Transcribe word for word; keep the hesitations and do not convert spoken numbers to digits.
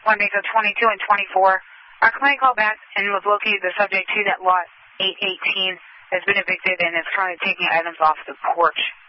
one makes up twenty-two and twenty-four. Our client called back and was located the subject to that lot eight eighteen has been evicted and is currently taking items off the porch.